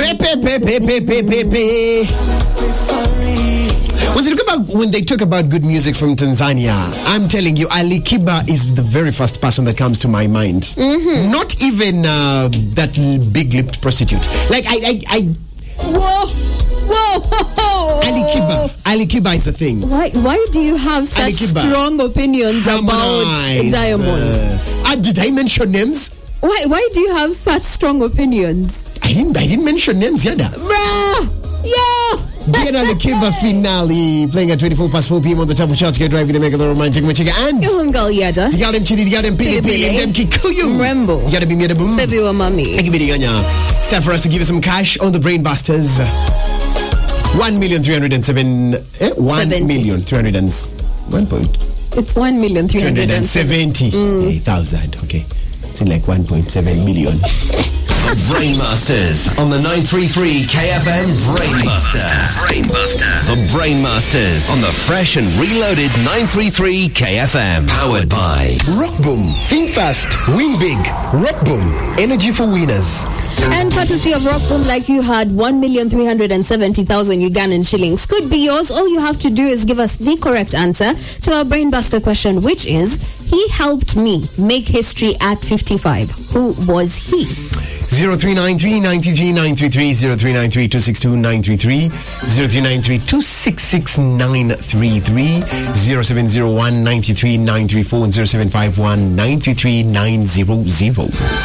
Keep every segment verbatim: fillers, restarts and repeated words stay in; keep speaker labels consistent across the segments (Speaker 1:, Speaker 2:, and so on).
Speaker 1: When they talk about when they talk about good music from Tanzania, I'm telling you, Ali Kiba is the very first person that comes to my mind. Mm-hmm. Not even uh, that big-lipped prostitute. Like I, I, I
Speaker 2: whoa, whoa, whoa.
Speaker 1: Ali Kiba. Ali Kiba is the thing.
Speaker 2: Why? Why do you have such strong opinions
Speaker 1: Harmonize.
Speaker 2: about Diamond?
Speaker 1: Uh, did I mention names?
Speaker 2: Why? Why do you have such strong opinions?
Speaker 1: I didn't. I didn't mention names, Yada.
Speaker 2: Bruh, yeah.
Speaker 1: Get on the Kiba finale, playing at twenty-four past four p.m. on the top of charts. Get right with the Mega the Romantic Machiga and
Speaker 2: you girl Yada.
Speaker 1: You got him chitty, you got him pili pili, them Kikuyu.
Speaker 2: Remember.
Speaker 1: You gotta be me the boom.
Speaker 2: Baby wa mommy.
Speaker 1: Thank you, Bidiganya. It's time for us to give you some cash on the Brainbusters. One million three hundred and seven. Eh? One million three hundred and one point.
Speaker 2: It's one million three hundred and
Speaker 1: seventy thousand. Okay. It's in like one point seven million.
Speaker 3: The Brainmasters on the nine three three K F M Brainbuster. Brainbuster. The Brainmasters on the fresh and reloaded nine three three K F M. Powered by
Speaker 1: Rock Boom. Think fast. Win big. Rock Boom. Energy for winners.
Speaker 2: And courtesy of Rock Boom, like you had, one million three hundred seventy thousand Ugandan shillings could be yours. All you have to do is give us the correct answer to our Brainbuster question, which is, he helped me make history at fifty-five. Who was he?
Speaker 1: zero three nine three nine three three nine three three, zero three nine three two six two nine three three, zero three nine three two six six nine three three, zero seven zero one nine three nine three four, and zero seven five one nine three three nine zero zero.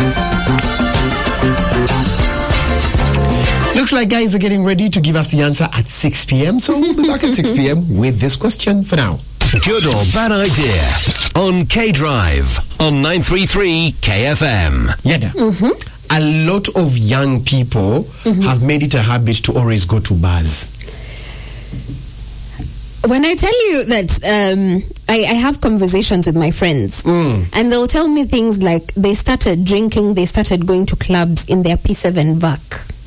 Speaker 1: Looks like guys are getting ready to give us the answer at six p.m. So we'll be back at six p.m. with this question for now.
Speaker 3: Good or Bad Idea on K Drive on nine three three K F M.
Speaker 1: Yada. Mm-hmm. A lot of young people mm-hmm. have made it a habit to always go to bars.
Speaker 2: When I tell you that um, I, I have conversations with my friends, mm. and they'll tell me things like they started drinking, they started going to clubs in their P seven vac.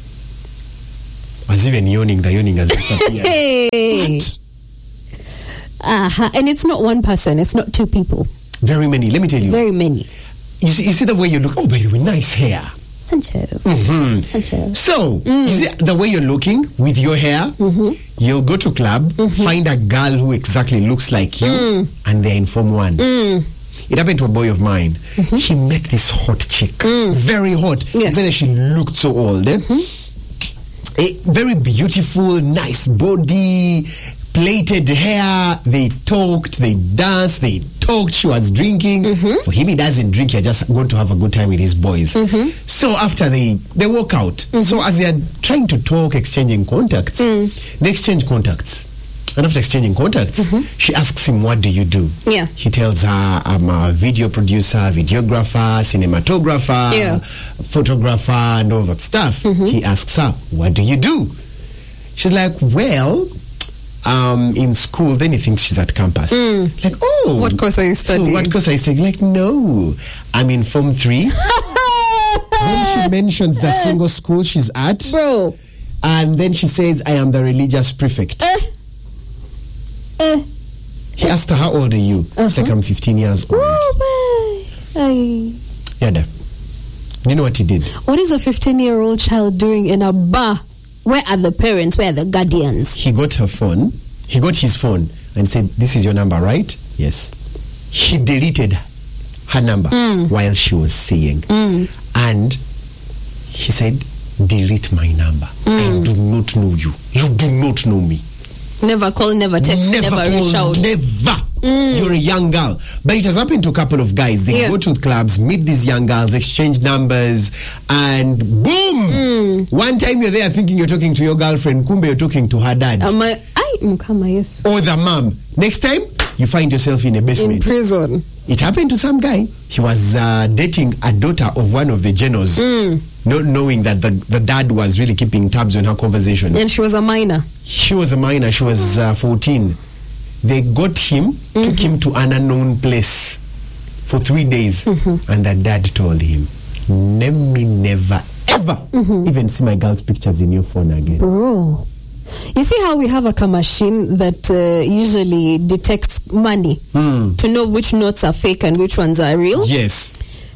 Speaker 1: I was even yawning, the yawning has disappeared.
Speaker 2: Hey. Uh-huh. And it's not one person, it's not two people.
Speaker 1: Very many, let me tell you.
Speaker 2: Very many.
Speaker 1: You see, you see the way you look? Oh, by the way, nice hair.
Speaker 2: Sancho.
Speaker 1: Mm-hmm.
Speaker 2: Sancho.
Speaker 1: So, mm. you see the way you're looking with your hair, mm-hmm. you'll go to club, mm-hmm. find a girl who exactly looks like you, mm. and they're in Form one. Mm. It happened to a boy of mine. Mm-hmm. He met this hot chick. Mm. Very hot.
Speaker 2: Yes.
Speaker 1: Whether she looked so old. Eh? Mm-hmm. A very beautiful, nice body, plaited hair. They talked, they danced, they talked. She was drinking. Mm-hmm. For him, he doesn't drink. He just going to have a good time with his boys. Mm-hmm. So after they they walk out. Mm-hmm. So as they are trying to talk, exchanging contacts, mm. they exchange contacts. And after exchanging contacts, mm-hmm. she asks him, "What do you do?"
Speaker 2: Yeah.
Speaker 1: He tells her, "I'm a video producer, videographer, cinematographer,
Speaker 2: yeah.
Speaker 1: photographer, and all that stuff." Mm-hmm. He asks her, "What do you do?" She's like, "Well, um, in school." Then he thinks she's at campus. Mm. Like, "Oh,
Speaker 2: what course are you studying?"
Speaker 1: So what course are you studying? Like, "No, I'm in Form three." Then she mentions the single school she's at.
Speaker 2: Bro.
Speaker 1: And then she says, "I am the religious prefect." Uh. Uh, he asked her, "How old are you?" Uh-huh. She's like, "I'm fifteen years old."
Speaker 2: Oh, I...
Speaker 1: Yada. You know what he did?
Speaker 2: What is a fifteen-year-old child doing in a bar? Where are the parents? Where are the guardians?
Speaker 1: He got her phone. He got his phone and said, "This is your number, right?" Yes. He deleted her number mm. while she was saying. Mm. And he said, "Delete my number. Mm. I do not know you. You do not know me.
Speaker 2: Never call, never text, never, never
Speaker 1: call,
Speaker 2: reach out.
Speaker 1: Never. Mm. You're a young girl." But it has happened to a couple of guys. They yeah. go to clubs, meet these young girls, exchange numbers, and boom! Mm. One time you're there thinking you're talking to your girlfriend, kumbe you're talking to her dad.
Speaker 2: Um, I, mkama, yes.
Speaker 1: Or the mom. Next time, you find yourself in a basement.
Speaker 2: In prison.
Speaker 1: It happened to some guy. He was uh, dating a daughter of one of the generals, mm. not knowing that the, the dad was really keeping tabs on her conversations.
Speaker 2: And she was a minor.
Speaker 1: She was a minor. She was uh, fourteen. They got him, mm-hmm. took him to an unknown place for three days. Mm-hmm. And the dad told him, "Let me never, ever mm-hmm. even see my girl's pictures in your phone again."
Speaker 2: Bro. You see how we have a machine that uh, usually detects money mm. to know which notes are fake and which ones are real?
Speaker 1: Yes.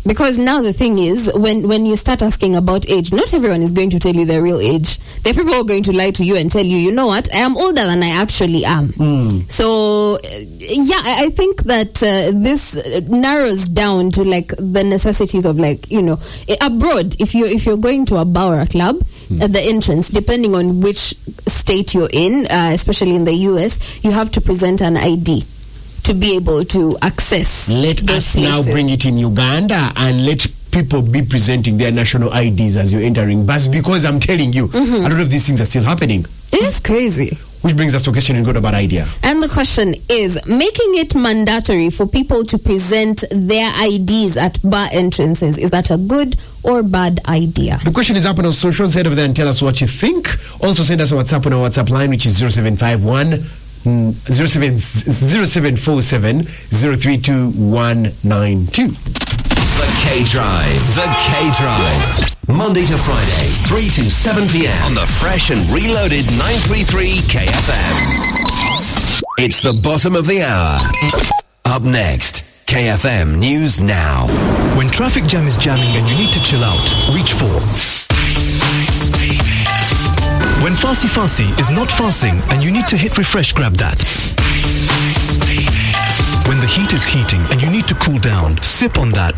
Speaker 2: Because now the thing is, when, when you start asking about age, not everyone is going to tell you their real age. There are people who are going to lie to you and tell you, you know what, I am older than I actually am.
Speaker 1: Mm.
Speaker 2: So, uh, yeah, I, I think that uh, this narrows down to like the necessities of like, you know, abroad, if you're, if you're going to a bar or a club, mm. at the entrance, depending on which state you're in, uh, especially in the U S, you have to present an I D to be able to access.
Speaker 1: Let us
Speaker 2: places.
Speaker 1: now bring it in Uganda and let people be presenting their national I Ds as you're entering bus, because I'm telling you, mm-hmm. a lot of these things are still happening.
Speaker 2: It is crazy.
Speaker 1: Which brings us to a question and got a bad idea.
Speaker 2: And the question is, making it mandatory for people to present their I Ds at bar entrances, is that a good or bad idea?
Speaker 1: The question is up on our socials. Head over there and tell us what you think. Also send us a WhatsApp on our WhatsApp line, which is zero seven five one zero seven zero seven four seven zero three two one nine two.
Speaker 3: The K Drive. The K Drive. Monday to Friday, three to seven p.m. on the fresh and reloaded nine thirty-three K F M. It's the bottom of the hour. Up next, K F M News Now.
Speaker 4: When traffic jam is jamming and you need to chill out, reach for. When Farsi Farsi is not farcing and you need to hit refresh, grab that. When the heat is heating and you need to cool down, sip on that.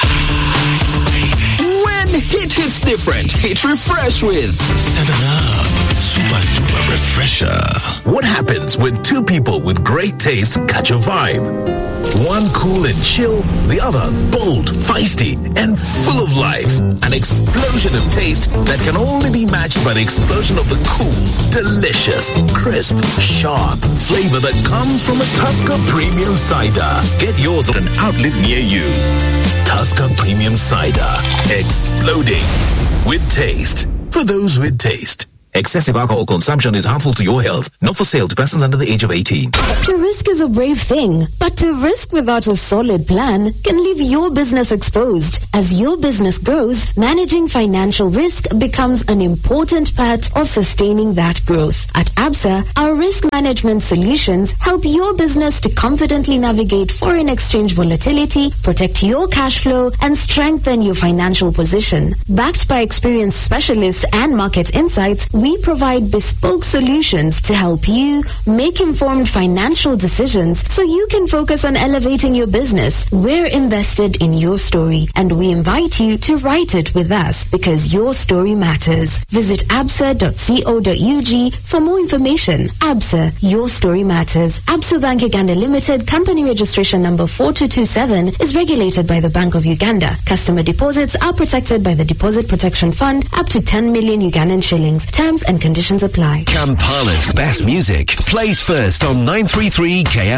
Speaker 5: When hit hits different, hit refresh with seven up, super duper refresher. What happens when two people with great taste catch a vibe? One cool and chill, the other bold, feisty, and full of life. An explosion of taste that can only be matched by the explosion of the cool, delicious, crisp, sharp flavor that comes from a Tusker Premium Cider. Get yours at an outlet near you. Tusker Premium Cider. Exploding with taste. For those with taste. Excessive alcohol consumption is harmful to your health. Not for sale to persons under the age of eighteen.
Speaker 6: To risk is a brave thing, but to risk without a solid plan can leave your business exposed. As your business grows, managing financial risk becomes an important part of sustaining that growth. At Absa, our risk management solutions help your business to confidently navigate foreign exchange volatility, protect your cash flow, and strengthen your financial position. Backed by experienced specialists and market insights, we provide bespoke solutions to help you make informed financial decisions so you can focus on elevating your business. We're invested in your story, and we invite you to write it with us because your story matters. Visit absa dot co dot u g for more information. Absa, your story matters. Absa Bank Uganda Limited, company registration number four two two seven, is regulated by the Bank of Uganda. Customer deposits are protected by the Deposit Protection Fund up to ten million Ugandan shillings. Terms and conditions apply.
Speaker 3: Kampala's best music plays first on nine thirty-three K F M.